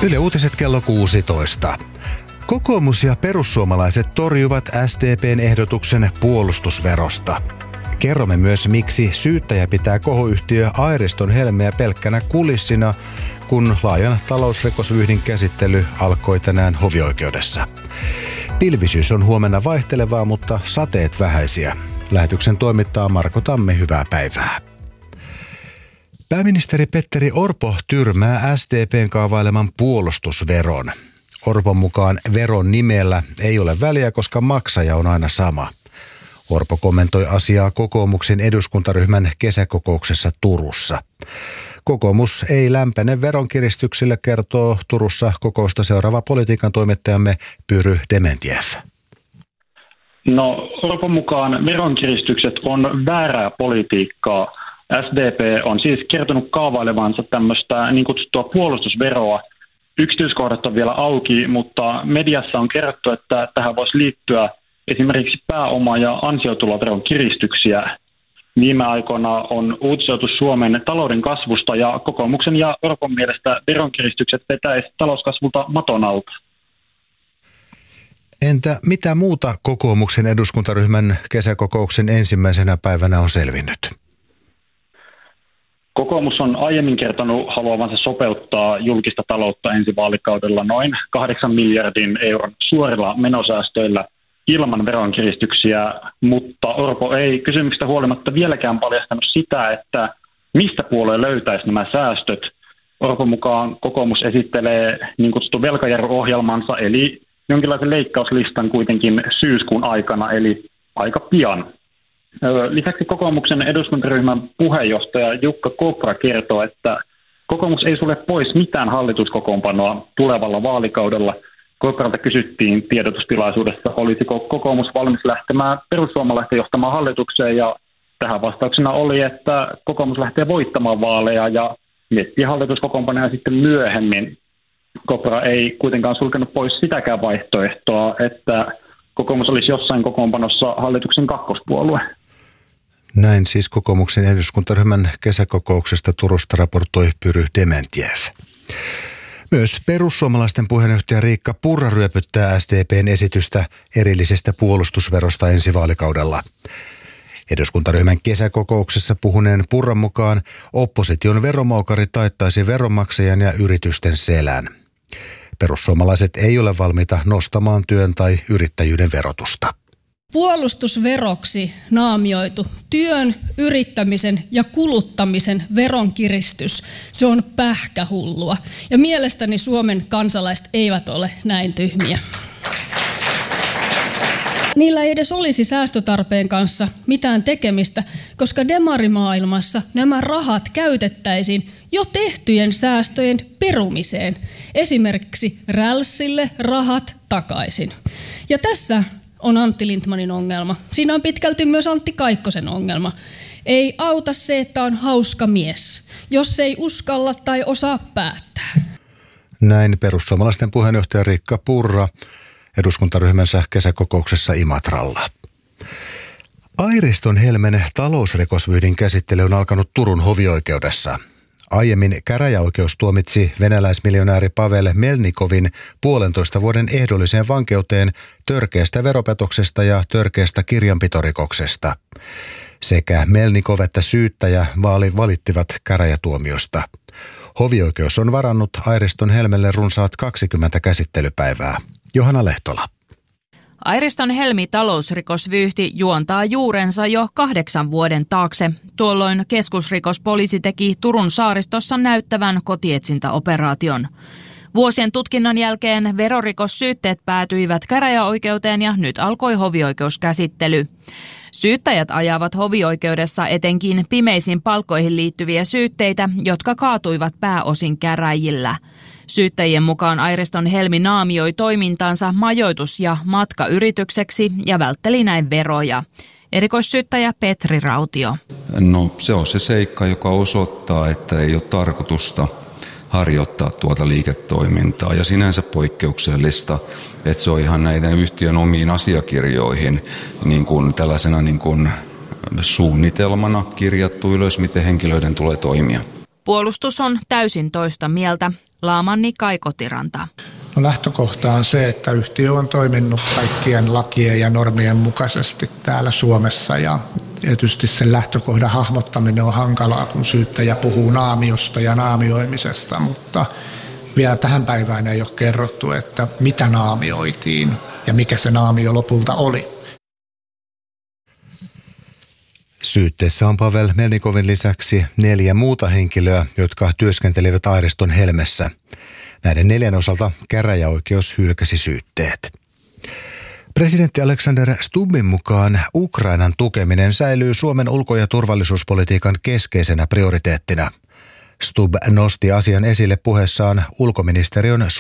Yle Uutiset kello 16. Kokoomus ja perussuomalaiset torjuvat SDP:n ehdotuksen puolustusverosta. Kerromme myös, miksi syyttäjä pitää kohoyhtiö Airiston Helmeä pelkkänä kulissina, kun laajan talousrikosvyyhdin käsittely alkoi tänään hovioikeudessa. Pilvisyys on huomenna vaihtelevaa, mutta sateet vähäisiä. Lähetyksen toimittaa Marko Tamme, hyvää päivää. Pääministeri Petteri Orpo tyrmää SDP:n kaavaileman puolustusveron. Orpon mukaan veron nimellä ei ole väliä, koska maksaja on aina sama. Orpo kommentoi asiaa kokoomuksen eduskuntaryhmän kesäkokouksessa Turussa. Kokoomus ei lämpene veronkiristyksille, kertoo Turussa kokousta seuraava politiikan toimittajamme Pyry Dementjev. No, Orpon mukaan veronkiristykset on väärää politiikkaa. SDP on siis kertonut kaavailevansa tämmöistä niin kutsuttua puolustusveroa. Yksityiskohdat on vielä auki, mutta mediassa on kerrottu, että tähän voisi liittyä esimerkiksi pääoma- ja ansiotuloveron kiristyksiä. Viime aikoina on uutisoitu Suomen talouden kasvusta ja kokoomuksen ja Orpon mielestä veronkiristykset vetäisi talouskasvulta maton alta. Entä mitä muuta kokoomuksen eduskuntaryhmän kesäkokouksen ensimmäisenä päivänä on selvinnyt? Kokoomus on aiemmin kertonut haluavansa sopeuttaa julkista taloutta ensi vaalikaudella noin 8 miljardin euron suorilla menosäästöillä ilman veronkiristyksiä, mutta Orpo ei kysymyksestä huolimatta vieläkään paljastanut sitä, että mistä puolue löytäisi nämä säästöt. Orpon mukaan kokoomus esittelee niin kutsuttu velkajarruohjelmansa, eli jonkinlaisen leikkauslistan kuitenkin syyskuun aikana, eli aika pian. Lisäksi kokoomuksen eduskuntaryhmän puheenjohtaja Jukka Kopra kertoo, että kokoomus ei sulle pois mitään hallituskokoonpanoa tulevalla vaalikaudella. Kopralta kysyttiin tiedotustilaisuudessa, olisiko kokoomus valmis lähtemään perussuomalaisten johtamaan hallitukseen, ja tähän vastauksena oli, että kokoomus lähtee voittamaan vaaleja ja miettii hallituskokoonpanoja sitten myöhemmin. Kopra ei kuitenkaan sulkenut pois sitäkään vaihtoehtoa, että kokoomus olisi jossain kokoonpanossa hallituksen kakkospuolue. Näin siis kokoomuksen eduskuntaryhmän kesäkokouksesta Turusta raportoi Pyry Dementjev. Myös perussuomalaisten puheenjohtaja Riikka Purra ryöpyttää SDP:n esitystä erillisestä puolustusverosta ensi vaalikaudella. Eduskuntaryhmän kesäkokouksessa puhuneen Purran mukaan opposition veromoukari taittaisi veronmaksajan ja yritysten selän. Perussuomalaiset ei ole valmiita nostamaan työn tai yrittäjyyden verotusta. Puolustusveroksi naamioitu työn, yrittämisen ja kuluttamisen veronkiristys, se on pähkähullua. Ja mielestäni Suomen kansalaiset eivät ole näin tyhmiä. Niillä ei edes olisi säästötarpeen kanssa mitään tekemistä, koska demarimaailmassa nämä rahat käytettäisiin jo tehtyjen säästöjen perumiseen. Esimerkiksi rälssille rahat takaisin. Ja tässä on Antti Lindtmanin ongelma. Siinä on pitkälti myös Antti Kaikkosen ongelma. Ei auta se, että on hauska mies, jos ei uskalla tai osaa päättää. Näin perussuomalaisten puheenjohtaja Riikka Purra eduskuntaryhmänsä kesäkokouksessa Imatralla. Airiston Helmen talousrikosvyyhdin käsittely on alkanut Turun hovioikeudessa. Aiemmin käräjäoikeus tuomitsi venäläismiljonääri Pavel Melnikovin 1,5 vuoden ehdolliseen vankeuteen törkeästä veropetoksesta ja törkeästä kirjanpitorikoksesta. Sekä Melnikov että syyttäjä valittivat käräjätuomiosta. Hovioikeus on varannut Airiston Helmelle runsaat 20 käsittelypäivää. Johanna Lehtola. Airiston Helmi talousrikosvyyhti juontaa juurensa jo 8 vuoden taakse. Tuolloin keskusrikospoliisi teki Turun saaristossa näyttävän kotietsintäoperaation. Vuosien tutkinnan jälkeen verorikossyytteet päätyivät käräjäoikeuteen ja nyt alkoi hovioikeuskäsittely. Syyttäjät ajavat hovioikeudessa etenkin pimeisiin palkkoihin liittyviä syytteitä, jotka kaatuivat pääosin käräjillä. Syyttäjien mukaan Airiston Helmi naamioi toimintansa majoitus- ja matkayritykseksi ja vältteli näin veroja. Erikoissyyttäjä Petri Rautio. No se on se seikka, joka osoittaa, että ei ole tarkoitusta harjoittaa tuota liiketoimintaa ja sinänsä poikkeuksellista, että se on ihan näiden yhtiön omiin asiakirjoihin niin kuin tällaisena niin kuin suunnitelmana kirjattu ylös, miten henkilöiden tulee toimia. Puolustus on täysin toista mieltä. Laamanni Kai Kotiranta. No, lähtökohta on se, että yhtiö on toiminut kaikkien lakien ja normien mukaisesti täällä Suomessa ja tietysti sen lähtökohdan hahmottaminen on hankalaa, kun syyttäjä puhuu naamiosta ja naamioimisesta, mutta vielä tähän päivään ei ole kerrottu, että mitä naamioitiin ja mikä se naamio lopulta oli. Syytteessä on Pavel Melnikovin lisäksi 4 muuta henkilöä, jotka työskentelevät Airiston Helmessä. Näiden 4 osalta käräjäoikeus hylkäsi syytteet. Presidentti Alexander Stubbin mukaan Ukrainan tukeminen säilyy Suomen ulko- ja turvallisuuspolitiikan keskeisenä prioriteettina. Stubb nosti asian esille puheessaan ulkoministeriön